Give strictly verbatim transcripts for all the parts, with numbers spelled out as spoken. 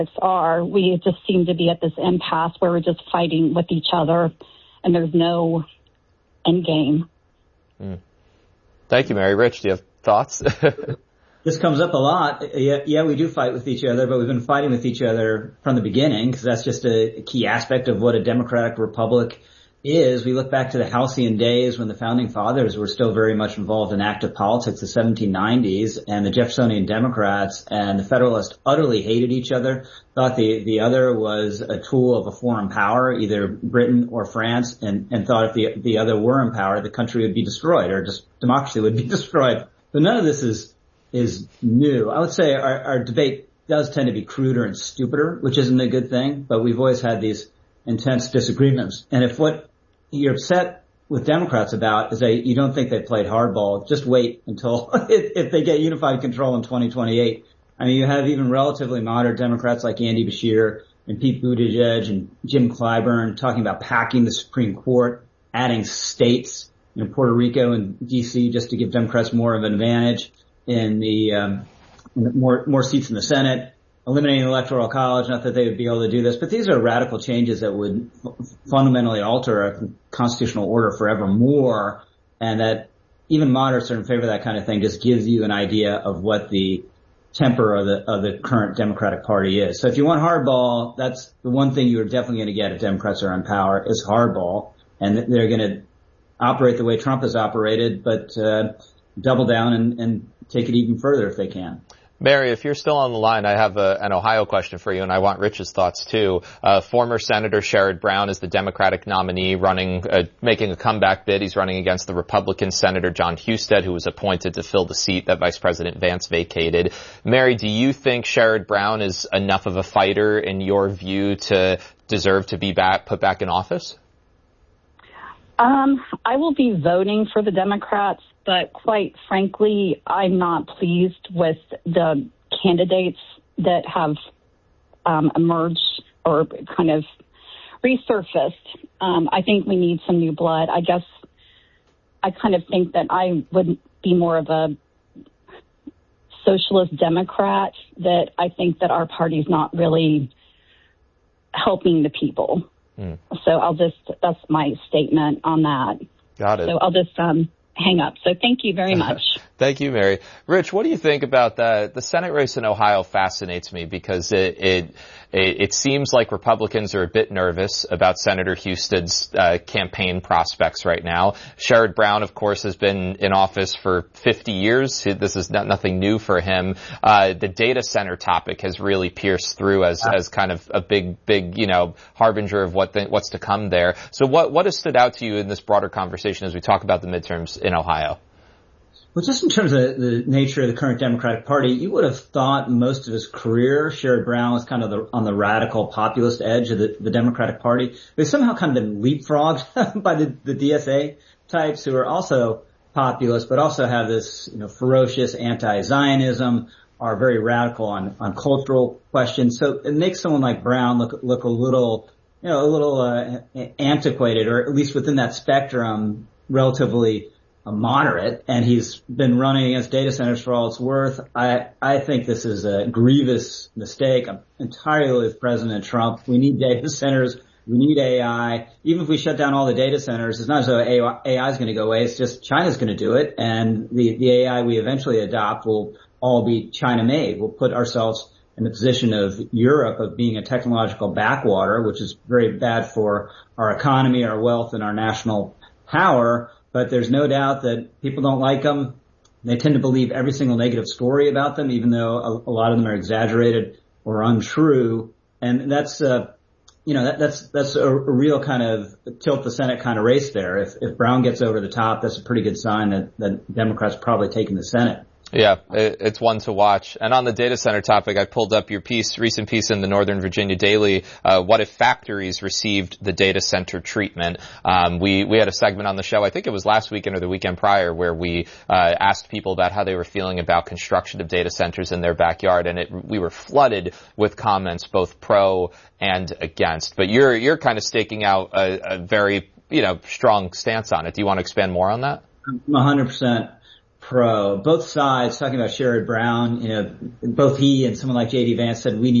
are. We just seem to be at this impasse where we're just fighting with each other, and there's no end game. Mm. Thank you, Mary. Rich, do you have thoughts? This comes up a lot. Yeah, yeah, we do fight with each other, but we've been fighting with each other from the beginning because that's just a key aspect of what a democratic republic is. We look back to the halcyon days when the founding fathers were still very much involved in active politics, the seventeen nineties, and the Jeffersonian Democrats and the Federalists utterly hated each other, thought the, the other was a tool of a foreign power, either Britain or France, and, and thought if the, the other were in power, the country would be destroyed, or just democracy would be destroyed. But none of this is is new. I would say our, our debate does tend to be cruder and stupider, which isn't a good thing, but we've always had these intense disagreements. And if what you're upset with Democrats about is that you don't think they played hardball, just wait until if, if they get unified control in twenty twenty-eight. I mean, you have even relatively moderate Democrats like Andy Beshear and Pete Buttigieg and Jim Clyburn talking about packing the Supreme Court, adding states, you know, Puerto Rico and D C just to give Democrats more of an advantage in the, um, in the more, more seats in the Senate, eliminating the Electoral College. Not that they would be able to do this, but these are radical changes that would f- fundamentally alter a constitutional order forevermore, and that even moderates are in favor of that kind of thing. Just gives you an idea of what the temper of the of the current Democratic Party is. So if you want hardball, that's the one thing you're definitely going to get if Democrats are in power is hardball, and they're going to operate the way Trump has operated, but uh, double down and, and take it even further if they can. Mary, if you're still on the line, I have a, an Ohio question for you, and I want Rich's thoughts too. Uh, former Senator Sherrod Brown is the Democratic nominee, running, uh, making a comeback bid. He's running against the Republican Senator Jon Husted, who was appointed to fill the seat that Vice President Vance vacated. Mary, do you think Sherrod Brown is enough of a fighter, in your view, to deserve to be back, put back in office? Um, I will be voting for the Democrats, but quite frankly, I'm not pleased with the candidates that have um, emerged or kind of resurfaced. Um, I think we need some new blood. I guess I kind of think that I would be more of a socialist Democrat, that I think that our party's not really helping the people. Mm. So I'll just, that's my statement on that. Got it. So I'll just um, hang up. So thank you very much. Thank you, Mary. Rich, what do you think about that? The Senate race in Ohio fascinates me because it, it, it seems like Republicans are a bit nervous about Senator Husted's uh, campaign prospects right now. Sherrod Brown, of course, has been in office for fifty years. This is not, nothing new for him. Uh, the data center topic has really pierced through as, as kind of a big, big, you know, harbinger of what the, what's to come there. So what, what has stood out to you in this broader conversation as we talk about the midterms in Ohio? Well, just in terms of the nature of the current Democratic Party, you would have thought most of his career, Sherrod Brown was kind of the, on the radical populist edge of the, the Democratic Party. They've somehow kind of been leapfrogged by the, the D S A types who are also populist, but also have this, you know, ferocious anti-Zionism, are very radical on, on cultural questions. So it makes someone like Brown look, look a little, you know, a little, uh, antiquated, or at least within that spectrum, relatively a moderate, and he's been running against data centers for all it's worth. I, I think this is a grievous mistake. I'm entirely with President Trump. We need data centers. We need A I. Even if we shut down all the data centers, it's not as though A I is going to go away. It's just China's going to do it, and the, the A I we eventually adopt will all be China-made. We'll put ourselves in the position of Europe of being a technological backwater, which is very bad for our economy, our wealth, and our national power. But there's no doubt that people don't like them. They tend to believe every single negative story about them, even though a, a lot of them are exaggerated or untrue. And that's, uh, you know, that, that's, that's a, a real kind of tilt the Senate kind of race there. If, if Brown gets over the top, that's a pretty good sign that, that Democrats probably taking the Senate. Yeah, it's one to watch. And on the data center topic, I pulled up your piece, recent piece in the Northern Virginia Daily. Uh, what if factories received the data center treatment? Um, we, we had a segment on the show, I think it was last weekend or the weekend prior, where we, uh, asked people about how they were feeling about construction of data centers in their backyard. And it, we were flooded with comments, both pro and against. But you're, you're kind of staking out a, a very, you know, strong stance on it. Do you want to expand more on that? one hundred percent. Pro. Both sides, talking about Sherrod Brown, you know, both he and someone like J D Vance said we need to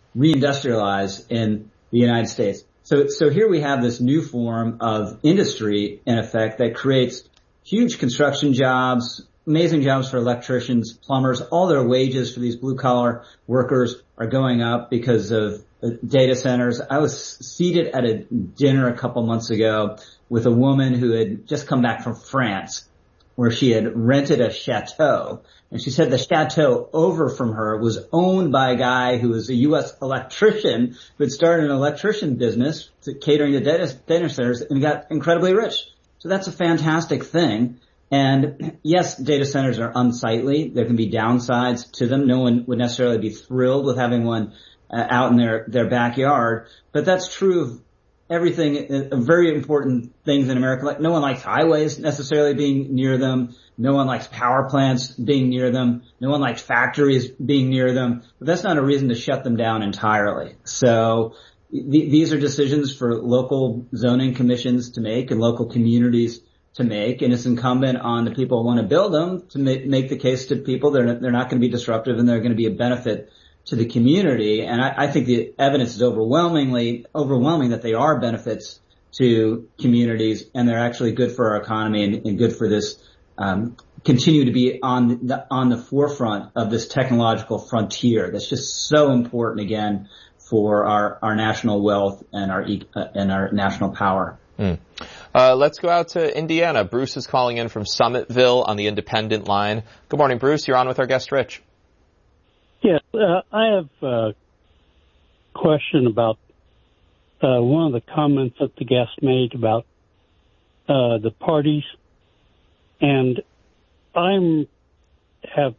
reindustrialize in the United States. So, so here we have this new form of industry, in effect, that creates huge construction jobs, amazing jobs for electricians, plumbers. All their wages for these blue-collar workers are going up because of data centers. I was seated at a dinner a couple months ago with a woman who had just come back from France, where she had rented a chateau. And she said the chateau over from her was owned by a guy who was a U S electrician who had started an electrician business to catering to data, data centers and got incredibly rich. So that's a fantastic thing. And yes, data centers are unsightly. There can be downsides to them. No one would necessarily be thrilled with having one uh, out in their, their backyard. But that's true of everything, uh, very important things in America. Like no one likes highways necessarily being near them. No one likes power plants being near them. No one likes factories being near them. But that's not a reason to shut them down entirely. So th- these are decisions for local zoning commissions to make and local communities to make. And it's incumbent on the people who want to build them to make, make the case to people they're not, they're not going to be disruptive and they're going to be a benefit to the community. And I, I think the evidence is overwhelmingly overwhelming that they are benefits to communities and they're actually good for our economy and, and good for this Um, continue to be on the, on the forefront of this technological frontier that's just so important again for our, our national wealth and our, uh, and our national power. Mm. Uh, let's go out to Indiana. Bruce is calling in from Summitville on the independent line. Good morning, Bruce. You're on with our guest, Rich. Yes, uh, I have a question about, uh, one of the comments that the guest made about, uh, the parties. And I'm have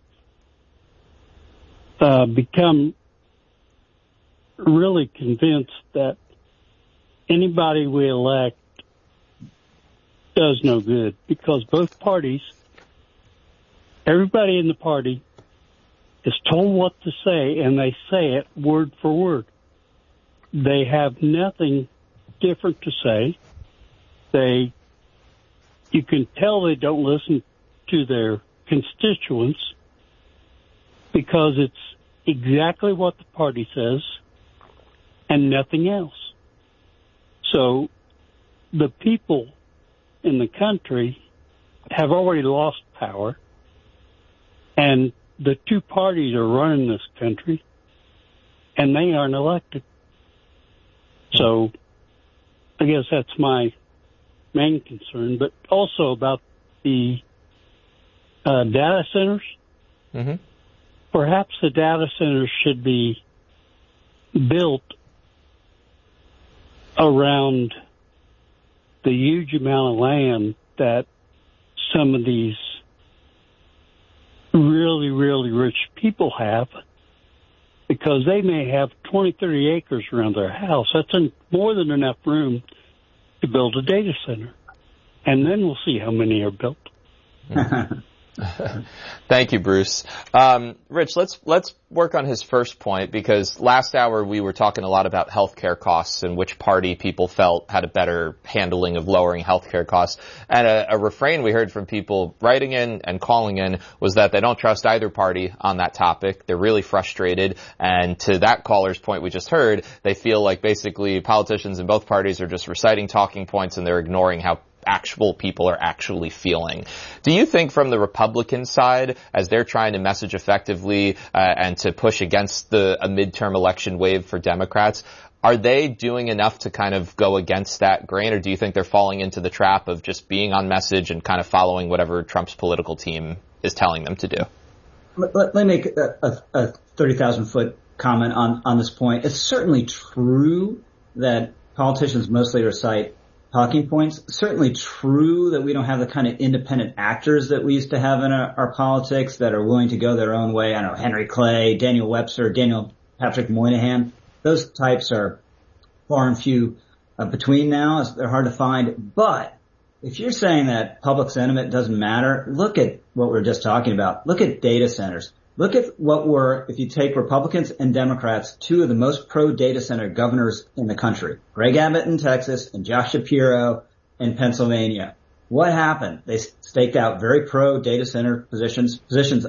uh, become really convinced that anybody we elect does no good because both parties, everybody in the party is told what to say and they say it word for word. They have nothing different to say. They You can tell they don't listen to their constituents because it's exactly what the party says and nothing else. So the people in the country have already lost power and the two parties are running this country and they aren't elected. So I guess that's my main concern, but also about the uh, data centers. Mm-hmm. Perhaps the data centers should be built around the huge amount of land that some of these really, really rich people have, because they may have twenty, thirty acres around their house. That's an, more than enough room to build a data center. And then we'll see how many are built. Thank you, Bruce. Um, Rich, let's let's work on his first point, because last hour we were talking a lot about healthcare costs and which party people felt had a better handling of lowering healthcare costs. And a, a refrain we heard from people writing in and calling in was that they don't trust either party on that topic. They're really frustrated. And to that caller's point we just heard, they feel like basically politicians in both parties are just reciting talking points and they're ignoring how actual people are actually feeling. Do you think from the Republican side, as they're trying to message effectively uh, and to push against the a midterm election wave for Democrats, are they doing enough to kind of go against that grain, or do you think they're falling into the trap of just being on message and kind of following whatever Trump's political team is telling them to do? Let, let, let me make a, a, a thirty thousand foot comment on, on this point. It's certainly true that politicians mostly recite talking points. Certainly true that we don't have the kind of independent actors that we used to have in our, our politics that are willing to go their own way. I don't know, Henry Clay, Daniel Webster, Daniel Patrick Moynihan. Those types are far and few uh, between now. They're hard to find. But if you're saying that public sentiment doesn't matter, look at what we were just talking about. Look at data centers. Look at what were, if you take Republicans and Democrats, two of the most pro-data center governors in the country, Greg Abbott in Texas and Josh Shapiro in Pennsylvania. What happened? They staked out very pro-data center positions, positions that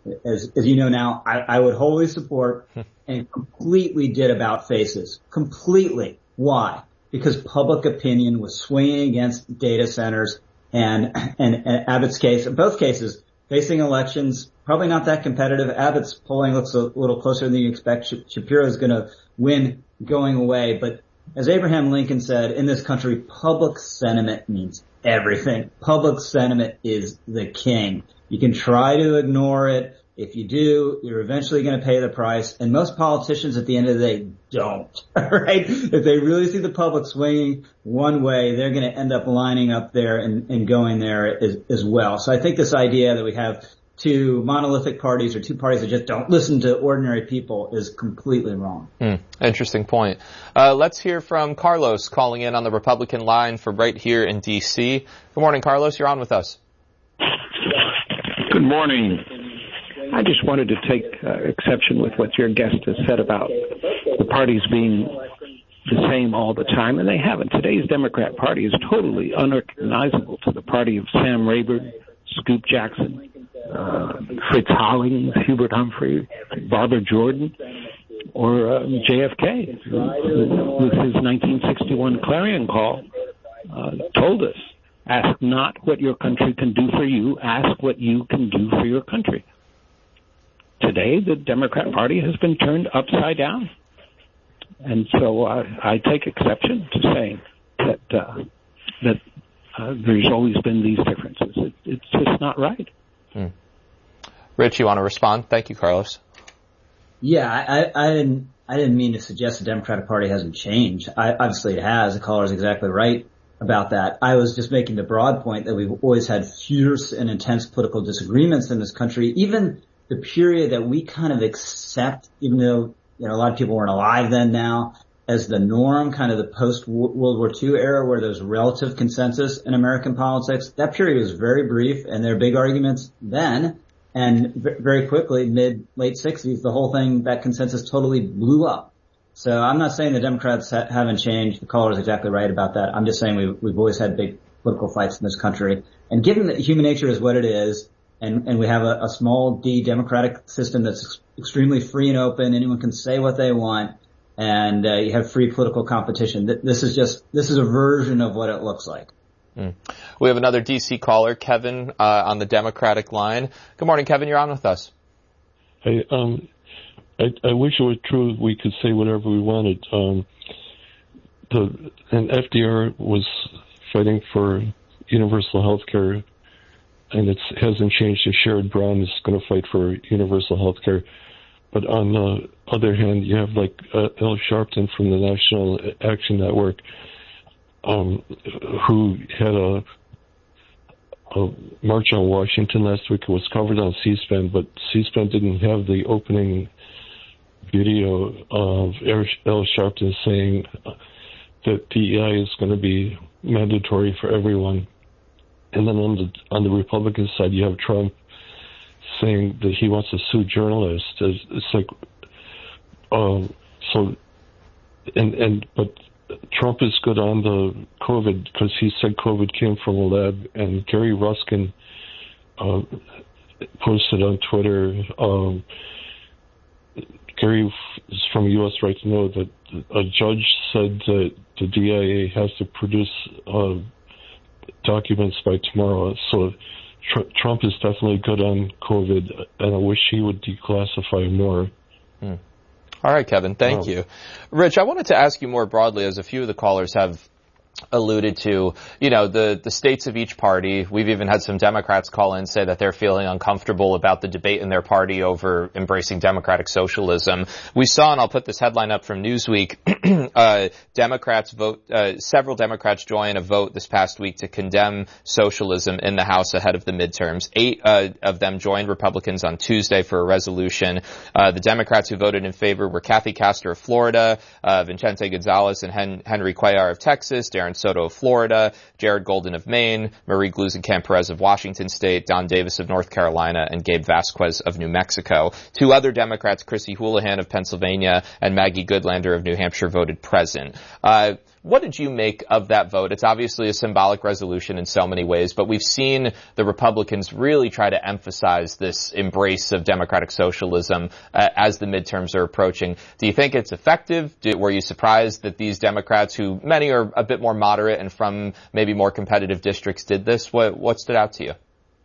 as, as you know now, I, I would wholly support and completely did about faces. Completely. Why? Because public opinion was swinging against data centers and, and, and Abbott's case, in both cases, facing elections, probably not that competitive. Abbott's polling looks a little closer than you expect. Shapiro is going to win going away. But as Abraham Lincoln said, in this country, public sentiment means everything. Public sentiment is the king. You can try to ignore it. If you do, you're eventually going to pay the price. And most politicians at the end of the day don't, right? If they really see the public swinging one way, they're going to end up lining up there and, and going there as, as well. So I think this idea that we have two monolithic parties or two parties that just don't listen to ordinary people is completely wrong. Hmm. Interesting point. Uh, let's hear from Carlos calling in on the Republican line from right here in D C. Good morning, Carlos. You're on with us. Good morning. I just wanted to take uh, exception with what your guest has said about the parties being the same all the time, and they haven't. Today's Democrat Party is totally unrecognizable to the party of Sam Rayburn, Scoop Jackson, uh, Fritz Hollings, Hubert Humphrey, Barbara Jordan, or uh, J F K, who, with his nineteen sixty-one clarion call, uh, told us, ask not what your country can do for you, ask what you can do for your country. Today, the Democrat Party has been turned upside down. And so uh, I take exception to saying that uh, that uh, there's always been these differences. It, it's just not right. Hmm. Rich, you want to respond? Thank you, Carlos. Yeah, I, I didn't I didn't mean to suggest the Democratic Party hasn't changed. I, obviously it has. The caller is exactly right about that. I was just making the broad point that we've always had fierce and intense political disagreements in this country. Even the period that we kind of accept, even though, you know, a lot of people weren't alive then now, as the norm, kind of the post-World War Two era where there's relative consensus in American politics, that period was very brief and there were big arguments then. And very quickly, mid, late sixties, the whole thing, that consensus totally blew up. So I'm not saying the Democrats ha- haven't changed. The caller is exactly right about that. I'm just saying we've, we've always had big political fights in this country. And given that human nature is what it is, And, and we have a, a small D democratic system that's ex- extremely free and open. Anyone can say what they want, and uh, you have free political competition. Th- this is just this is a version of what it looks like. Mm. We have another D C caller, Kevin, uh, on the Democratic line. Good morning, Kevin. You're on with us. Hey, um, I, I wish it were true we could say whatever we wanted. Um, the and F D R was fighting for universal health care. And it hasn't changed. Sherrod Brown is going to fight for universal health care. But on the other hand, you have like uh, Al Sharpton from the National Action Network, um, who had a, a march on Washington last week. It was covered on C-SPAN, but C-SPAN didn't have the opening video of Al Sharpton saying that D E I is going to be mandatory for everyone. And then on the on the Republican side, you have Trump saying that he wants to sue journalists. It's, it's like, um, so, and and but Trump is good on the COVID because he said COVID came from a lab. And Gary Ruskin uh, posted on Twitter. Um, Gary is from U S Right to Know that a judge said that the D I A has to produce Uh, documents by tomorrow. So tr- Trump is definitely good on COVID, and I wish he would declassify more. Hmm. All right, Kevin. Thank wow. you. Rich, I wanted to ask you more broadly, as a few of the callers have alluded to, you know, the, the states of each party. We've even had some Democrats call in and say that they're feeling uncomfortable about the debate in their party over embracing democratic socialism. We saw, and I'll put this headline up from Newsweek, uh, Democrats vote, uh, several Democrats join a vote this past week to condemn socialism in the House ahead of the midterms. Eight uh, of them joined Republicans on Tuesday for a resolution. Uh, the Democrats who voted in favor were Kathy Castor of Florida, uh, Vicente Gonzalez and Hen- Henry Cuellar of Texas, Darren Soto of Florida, Jared Golden of Maine, Marie Gluesenkamp Perez of Washington State, Don Davis of North Carolina, and Gabe Vasquez of New Mexico. Two other Democrats, Chrissy Houlihan of Pennsylvania and Maggie Goodlander of New Hampshire, voted present. Uh, what did you make of that vote? It's obviously a symbolic resolution in so many ways, but we've seen the Republicans really try to emphasize this embrace of democratic socialism uh, as the midterms are approaching. Do you think it's effective? Do, were you surprised that these Democrats, who many are a bit more moderate and from maybe more competitive districts, did this? What, what stood out to you?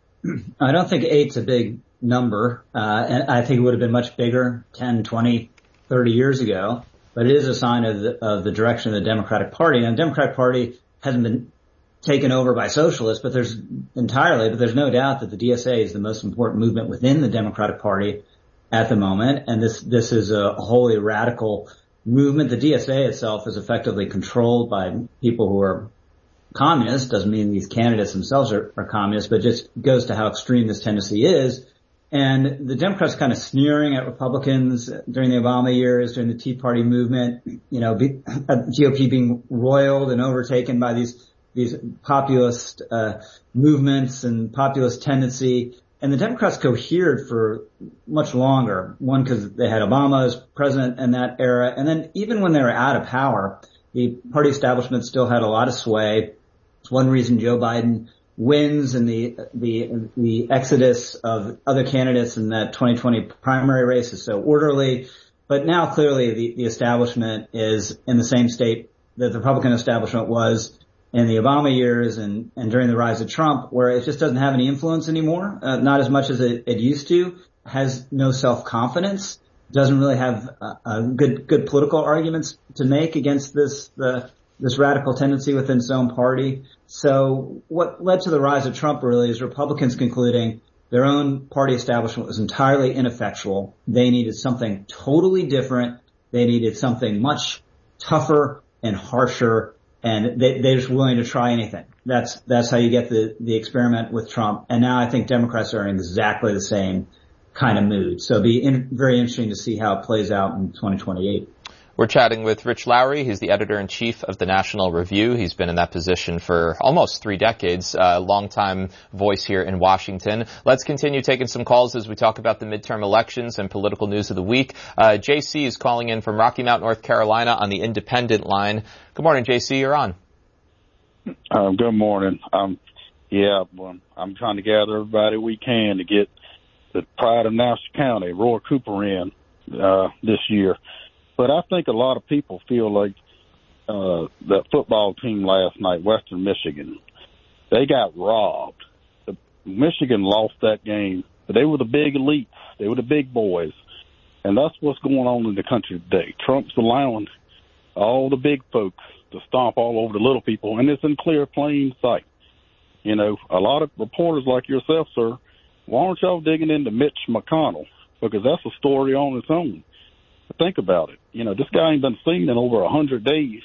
I don't think eight's a big number, uh, and I think it would have been much bigger ten, twenty, thirty years ago, but it is a sign of the, of the direction of the Democratic Party. And the Democratic Party hasn't been taken over by socialists, but there's entirely, but there's no doubt that the D S A is the most important movement within the Democratic Party at the moment. And this, this is a wholly radical movement. The D S A itself is effectively controlled by people who are communist. Doesn't mean these candidates themselves are, are communists, but just goes to how extreme this tendency is. And the Democrats kind of sneering at Republicans during the Obama years, during the Tea Party movement, you know, be, G O P being roiled and overtaken by these, these populist, uh, movements and populist tendency. And the Democrats cohered for much longer. One, because they had Obama as president in that era. And then even when they were out of power, the party establishment still had a lot of sway. It's one reason Joe Biden wins and the, the, the exodus of other candidates in that twenty twenty primary race is so orderly. But now clearly the, the establishment is in the same state that the Republican establishment was in the Obama years and, and during the rise of Trump, where it just doesn't have any influence anymore, uh, not as much as it, it used to, has no self-confidence, doesn't really have uh, uh, good, good political arguments to make against this, the, this radical tendency within its own party. So what led to the rise of Trump really is Republicans concluding their own party establishment was entirely ineffectual. They needed something totally different. They needed something much tougher and harsher, and they, they're just willing to try anything. That's, that's how you get the, the experiment with Trump. And now I think Democrats are in exactly the same kind of mood. So it'll be in, very interesting to see how it plays out in twenty twenty-eight. We're chatting with Rich Lowry. He's the editor-in-chief of the National Review. He's been in that position for almost three decades, a longtime voice here in Washington. Let's continue taking some calls as we talk about the midterm elections and political news of the week. Uh, J C is calling in from Rocky Mount, North Carolina on the independent line. Good morning, J C. You're on. Uh, good morning. Um, yeah, well, I'm trying to gather everybody we can to get the pride of Nassau County, Roy Cooper, in uh, this year. But I think a lot of people feel like uh, that football team last night, Western Michigan, they got robbed. The, Michigan lost that game, but they were the big elites. They were the big boys. And that's what's going on in the country today. Trump's allowing all the big folks to stomp all over the little people, and it's in clear, plain sight. You know, a lot of reporters like yourself, sir, why aren't y'all digging into Mitch McConnell? Because that's a story on its own. Think about it. You know, this guy ain't been seen in over a hundred days.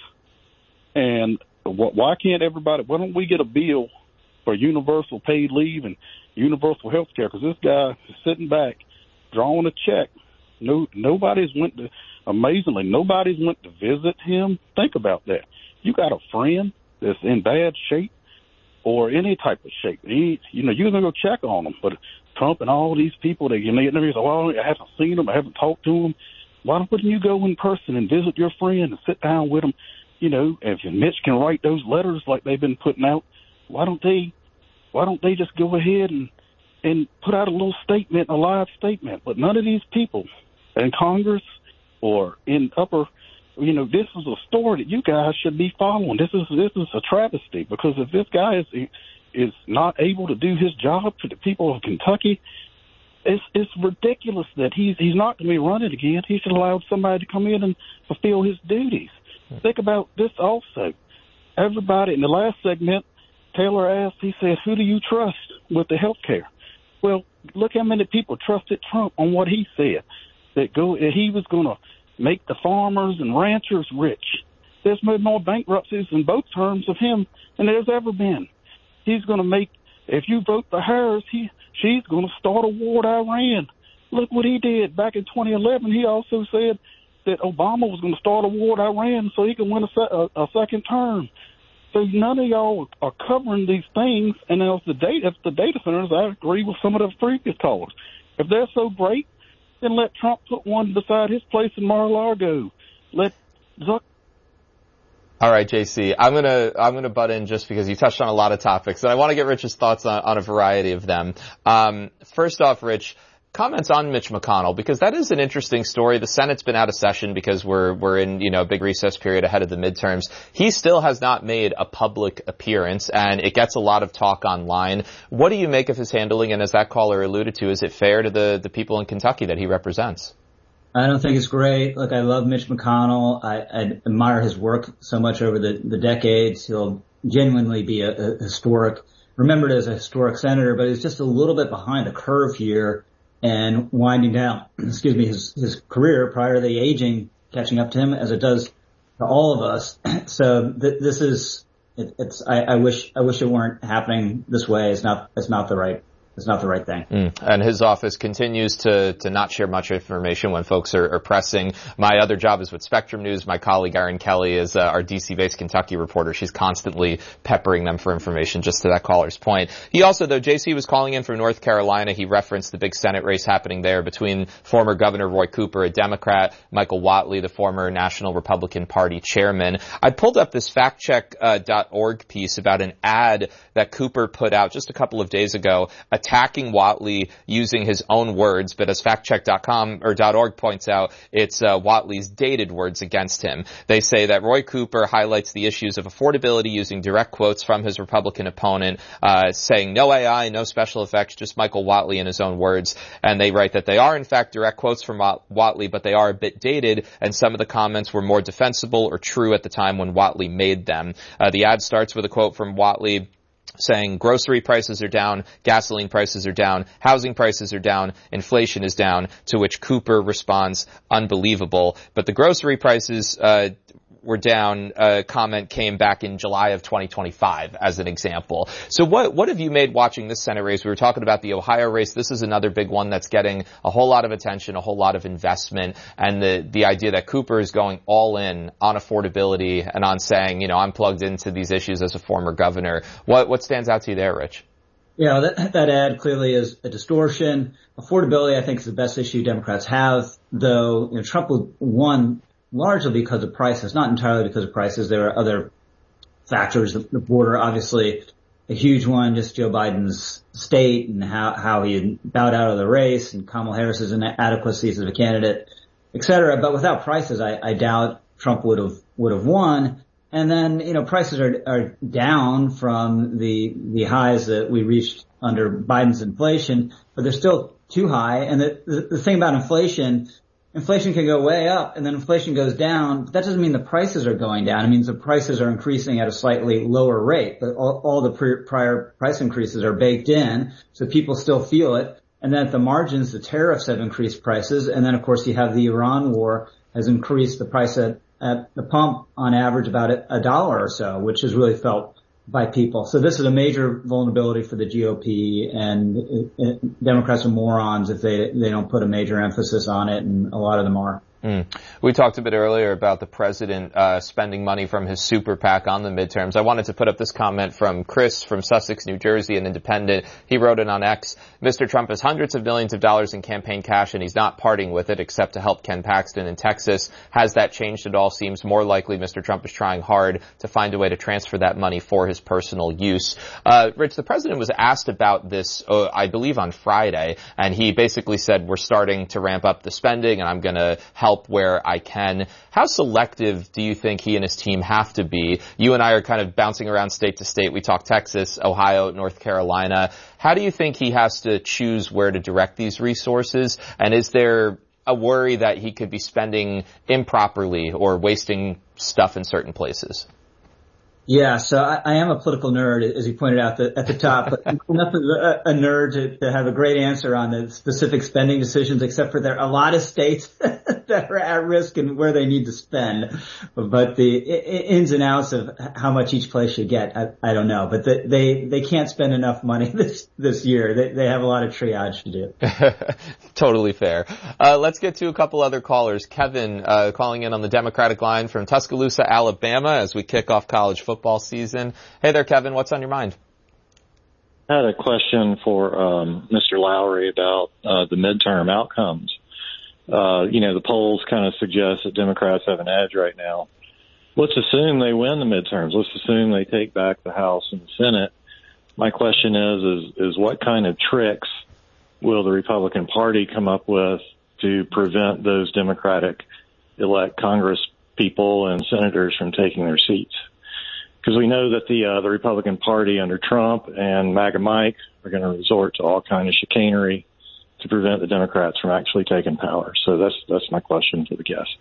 And wh- why can't everybody, why don't we get a bill for universal paid leave and universal health care? Because this guy is sitting back, drawing a check. No, nobody's went to, amazingly, nobody's went to visit him. Think about that. You got a friend that's in bad shape or any type of shape. He, you know, you're going to go check on him. But Trump and all these people, they, you know, they say, well, I haven't seen him. I haven't talked to him. Why wouldn't you go in person and visit your friend and sit down with him? You know, if Mitch can write those letters like they've been putting out, why don't they, why don't they just go ahead and, and put out a little statement, a live statement? But none of these people in Congress or in upper, you know, this is a story that you guys should be following. This is, this is a travesty, because if this guy is, is not able to do his job for the people of Kentucky, It's it's ridiculous that he's he's not going to be running again. He should allow somebody to come in and fulfill his duties. Think about this also. Everybody in the last segment, Taylor asked, he said, who do you trust with the health care? Well, look how many people trusted Trump on what he said, that go that he was going to make the farmers and ranchers rich. There's been more bankruptcies in both terms of him than there's ever been. He's going to make, if you vote for Harris, he she's going to start a war with Iran. Look what he did back in twenty eleven. He also said that Obama was going to start a war with Iran so he could win a, se- a, a second term. So none of y'all are covering these things. And if the data, if the data centers, I agree with some of the previous callers. If they're so great, then let Trump put one beside his place in Mar-a-Lago. Let Zuck All right, J C, I'm gonna I'm gonna butt in just because you touched on a lot of topics, and I want to get Rich's thoughts on, on a variety of them. Um, first off, Rich, comments on Mitch McConnell, because that is an interesting story. The Senate's been out of session because we're we're in, you know, a big recess period ahead of the midterms. He still has not made a public appearance, and it gets a lot of talk online. What do you make of his handling? And as that caller alluded to, is it fair to the the people in Kentucky that he represents? I don't think it's great. Look, I love Mitch McConnell. I, I admire his work so much over the, the decades. He'll genuinely be a, a historic, remembered as a historic senator, but he's just a little bit behind the curve here and winding down, excuse me, his, his career prior to the aging catching up to him as it does to all of us. So th- this is, it, it's, I, I wish, I wish it weren't happening this way. It's not, it's not the right It's not the right thing. Mm. And his office continues to, to not share much information when folks are, are pressing. My other job is with Spectrum News. My colleague Erin Kelly is uh, our D C-based Kentucky reporter. She's constantly peppering them for information, just to that caller's point. He also, though, J C was calling in from North Carolina. He referenced the big Senate race happening there between former Governor Roy Cooper, a Democrat, Michael Whatley, the former National Republican Party chairman. I pulled up this fact check dot org piece about an ad that Cooper put out just a couple of days ago, attacking Whatley using his own words, but as fact check dot com or .org points out, it's uh, Whatley's dated words against him. They say that Roy Cooper highlights the issues of affordability using direct quotes from his Republican opponent, uh, saying no A I, no special effects, just Michael Whatley in his own words. And they write that they are in fact direct quotes from Whatley, but they are a bit dated, and some of the comments were more defensible or true at the time when Whatley made them. Uh, the ad starts with a quote from Whatley saying grocery prices are down, gasoline prices are down, housing prices are down, inflation is down, to which Cooper responds, unbelievable. But the grocery prices uh were down, uh comment came back in July of twenty twenty-five as an example. So what what have you made watching this Senate race? We were talking about the Ohio race. This is another big one that's getting a whole lot of attention, a whole lot of investment, and the the idea that Cooper is going all in on affordability and on saying, you know, I'm plugged into these issues as a former governor. What what stands out to you there, Rich? Yeah, that, that ad clearly is a distortion. Affordability, I think, is the best issue Democrats have, though, you know, Trump won largely because of prices, not entirely because of prices. There are other factors. The, the border, obviously, a huge one, just Joe Biden's state and how, how he bowed out of the race and Kamala Harris's inadequacies as a candidate, et cetera. But without prices, I, I doubt Trump would have, would have won. And then, you know, prices are, are down from the, the highs that we reached under Biden's inflation, but they're still too high. And the, the, the thing about inflation, inflation can go way up and then inflation goes down, but that doesn't mean the prices are going down. It means the prices are increasing at a slightly lower rate, but all, all the pre- prior price increases are baked in, so people still feel it. And then at the margins, the tariffs have increased prices. And then, of course, you have the Iran war has increased the price at, at the pump on average about a, a dollar or so, which is really felt by people. So this is a major vulnerability for the G O P, and it, it, Democrats are morons if they they don't put a major emphasis on it, and a lot of them are. Mm. We talked a bit earlier about the president uh spending money from his super PAC on the midterms. I wanted to put up this comment from Chris from Sussex, New Jersey, an independent. He wrote it on X. Mister Trump has hundreds of millions of dollars in campaign cash, and he's not parting with it except to help Ken Paxton in Texas. Has that changed at all? Seems more likely Mister Trump is trying hard to find a way to transfer that money for his personal use. Uh Rich, the president was asked about this, uh, I believe on Friday, and he basically said, we're starting to ramp up the spending and I'm going to help where I can. How selective do you think he and his team have to be? You and I are kind of bouncing around state to state. We talk Texas, Ohio, North Carolina. How do you think he has to choose where to direct these resources? And is there a worry that he could be spending improperly or wasting stuff in certain places? Yeah, so I, I am a political nerd, as you pointed out the, at the top, but enough of a, a nerd to, to have a great answer on the specific spending decisions, except for there are a lot of states that are at risk and where they need to spend. But the ins and outs of how much each place should get, I, I don't know. But the, they they can't spend enough money this this year. They, they have a lot of triage to do. Totally fair. Uh, let's get to a couple other callers. Kevin uh, calling in on the Democratic line from Tuscaloosa, Alabama, as we kick off college football. football season. Hey there, Kevin. What's on your mind? I had a question for um, Mister Lowry about uh, the midterm outcomes. Uh, you know, the polls kind of suggest that Democrats have an edge right now. let's assume they win the midterms. Let's assume they take back the House and the Senate. My question is, is, is what kind of tricks will the Republican Party come up with to prevent those Democratic elect Congress people and senators from taking their seats? Because we know that the uh, the Republican Party under Trump and MAGA Mike are going to resort to all kind of chicanery to prevent the Democrats from actually taking power. So that's that's my question to the guest.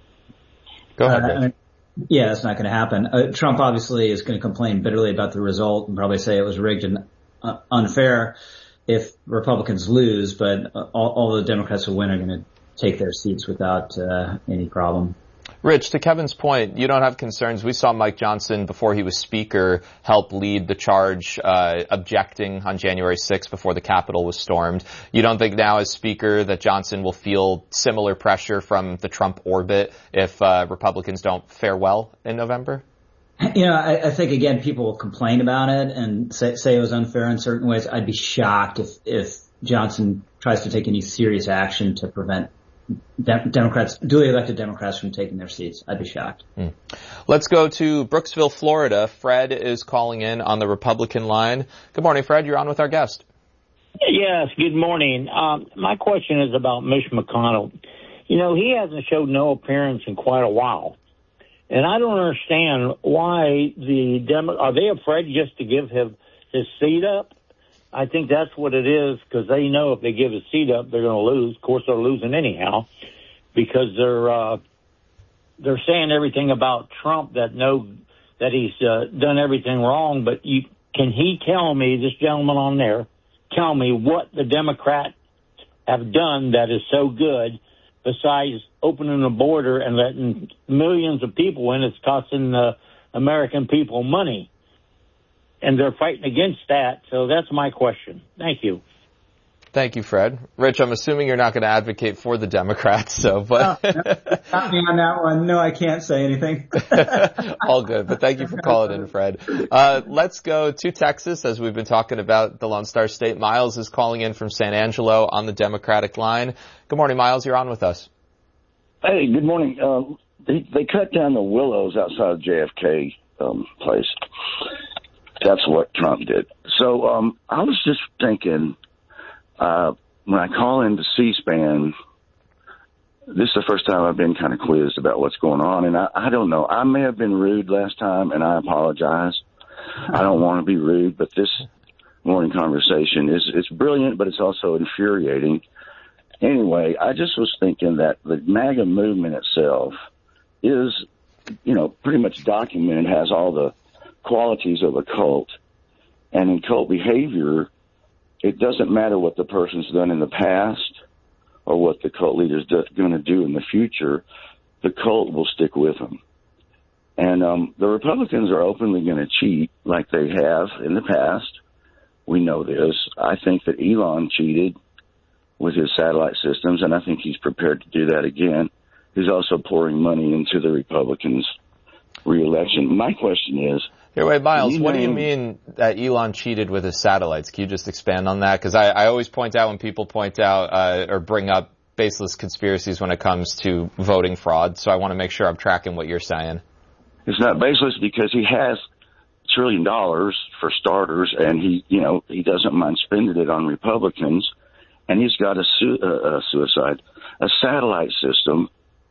Go ahead, uh, Yeah, that's not going to happen. Uh, Trump obviously is going to complain bitterly about the result and probably say it was rigged and uh, unfair if Republicans lose, but uh, all, all the Democrats who win are going to take their seats without uh, any problem. Rich, to Kevin's point, you don't have concerns. We saw Mike Johnson, before he was Speaker, help lead the charge uh, objecting on January sixth before the Capitol was stormed. You don't think now as Speaker that Johnson will feel similar pressure from the Trump orbit if uh, Republicans don't fare well in November? You know, I, I think, again, people will complain about it and say, say it was unfair in certain ways. I'd be shocked if, if Johnson tries to take any serious action to prevent De- Democrats, duly elected Democrats from taking their seats. I'd be shocked. Mm. Let's go to Brooksville, Florida. Fred is calling in on the Republican line. Good morning, Fred. You're on with our guest. Yes, good morning. Um, my question is about Mitch McConnell. You know, he hasn't showed no appearance in quite a while. And I don't understand why the Demo- are they afraid just to give him his seat up? I think that's what it is, because they know if they give his seat up, they're going to lose. Of course, they're losing anyhow, because they're uh, they're saying everything about Trump that no that he's uh, done everything wrong. But you can he tell me, this gentleman on there, tell me what the Democrats have done that is so good besides opening the border and letting millions of people in? It's costing the American people money. And they're fighting against that. So that's my question. Thank you. Thank you, Fred. Rich, I'm assuming you're not going to advocate for the Democrats, so, but. No, not me on that one. No, I can't say anything. All good, but thank you for calling in, Fred. Uh, let's go to Texas, as we've been talking about the Lone Star State. Miles is calling in from San Angelo on the Democratic line. Good morning, Miles. You're on with us. Hey, good morning. Uh, they, they cut down the willows outside of J F K um, place. That's what Trump did. So um, I was just thinking, uh, when I call into C-SPAN, this is the first time I've been kind of quizzed about what's going on. And I, I don't know. I may have been rude last time, and I apologize. I don't want to be rude, but this morning conversation is it's brilliant, but it's also infuriating. Anyway, I just was thinking that the MAGA movement itself is, you know, pretty much documented, has all the qualities of a cult, and in cult behavior, it doesn't matter what the person's done in the past or what the cult leader's going to do in the future. The cult will stick with them. And um, the Republicans are openly going to cheat like they have in the past. We know this. I think that Elon cheated with his satellite systems, and I think he's prepared to do that again. He's also pouring money into the Republicans' re-election. My question is, Here, wait, Miles, what do you mean that Elon cheated with his satellites? Can you just expand on that? Because I, I always point out when people point out uh, or bring up baseless conspiracies when it comes to voting fraud, so I want to make sure I'm tracking what you're saying. It's not baseless because he has a trillion dollars for starters, and he, you know, he doesn't mind spending it on Republicans, and he's got a, su- uh, a suicide, a satellite system.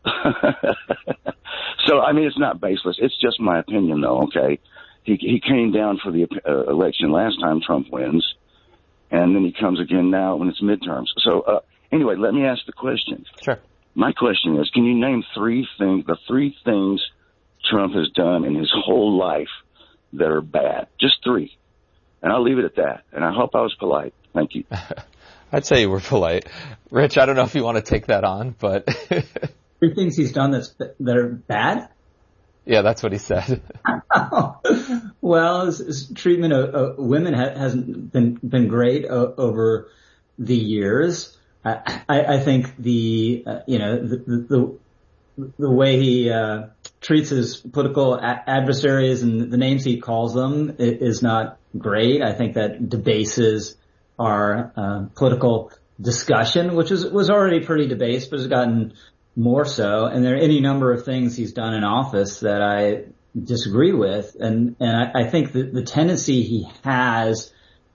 So, I mean, it's not baseless. It's just my opinion, though, okay? He he came down for the uh, election last time Trump wins, and then he comes again now when it's midterms. So uh, anyway, let me ask the question. Sure. My question is, can you name three things, the three things Trump has done in his whole life that are bad? Just three. And I'll leave it at that. And I hope I was polite. Thank you. I'd say you were polite. Rich, I don't know if you want to take that on, but... Three things he's done that's that are bad? Yeah, that's what he said. Well, his, his treatment of, of women ha- hasn't been been great o- over the years. I, I, I think the uh, you know the the, the way he uh, treats his political a- adversaries and the names he calls them is not great. I think that debases our uh, political discussion, which was was already pretty debased, but has gotten more so. And there are any number of things he's done in office that I disagree with. And, and I, I think that the tendency he has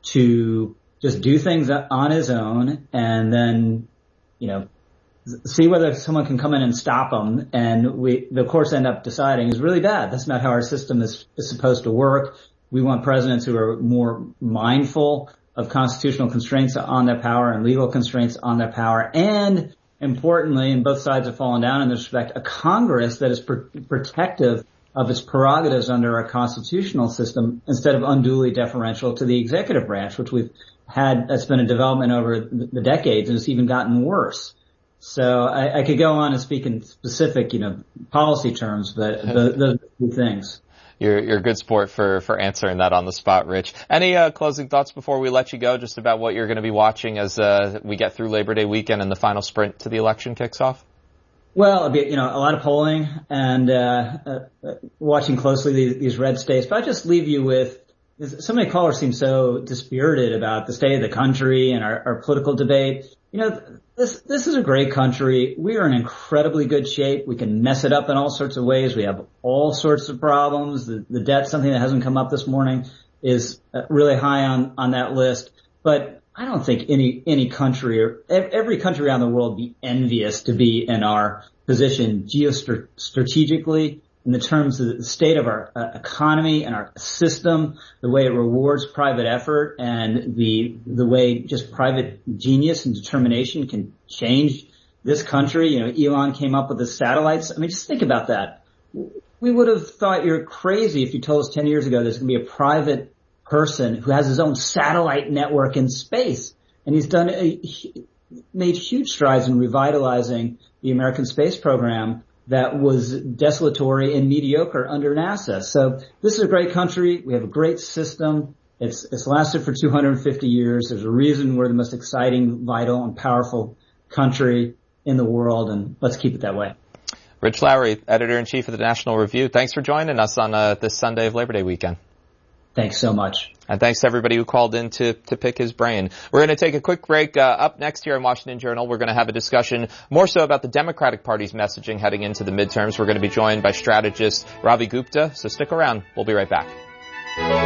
to just do things on his own and then, you know, see whether someone can come in and stop him, and we, the courts end up deciding is really bad. That's not how our system is, is supposed to work. We want presidents who are more mindful of constitutional constraints on their power and legal constraints on their power, and importantly, and both sides have fallen down in this respect, a Congress that is pr- protective of its prerogatives under our constitutional system instead of unduly deferential to the executive branch, which we've had, that's been a development over the decades, and it's even gotten worse. So I, I could go on and speak in specific, you know, policy terms, but the, those are two things. You're, you're a good sport for, for answering that on the spot, Rich. Any, uh, closing thoughts before we let you go, just about what you're going to be watching as, uh, we get through Labor Day weekend and the final sprint to the election kicks off? Well, a bit, you know, a lot of polling and, uh, uh watching closely these, these red states, but I'll just leave you with, so many callers seem so dispirited about the state of the country and our, our political debate. You know, this, this is a great country. We are in incredibly good shape. We can mess it up in all sorts of ways. We have all sorts of problems. The, the debt, something that hasn't come up this morning, is really high on, on that list. But I don't think any, any country or every country around the world be envious to be in our position geostrategically, in the terms of the state of our uh, economy and our system, the way it rewards private effort and the the way just private genius and determination can change this country. You know, Elon came up with the satellites. I mean, just think about that. We would have thought you're crazy if you told us ten years ago there's going to be a private person who has his own satellite network in space. And he's done a, made huge strides in revitalizing the American space program that was desultory and mediocre under NASA. So this is a great country. We have a great system. It's, it's lasted for two hundred fifty years. There's a reason we're the most exciting, vital, and powerful country in the world, and let's keep it that way. Rich Lowry, Editor-in-Chief of the National Review. Thanks for joining us on uh, this Sunday of Labor Day weekend. Thanks so much. And thanks to everybody who called in to, to pick his brain. We're going to take a quick break. Uh, up next here in Washington Journal, we're going to have a discussion more so about the Democratic Party's messaging heading into the midterms. We're going to be joined by strategist Ravi Gupta, so stick around. We'll be right back.